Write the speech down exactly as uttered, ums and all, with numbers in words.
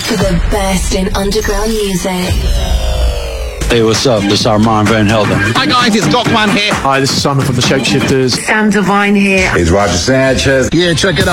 for the best in underground music. Hey, what's up? This is Armand Van Helden. Hi guys, it's Doc Man here. Hi, this is Simon from the Shapeshifters. Sam Divine here. It's Roger Sanchez. Yeah, check it out.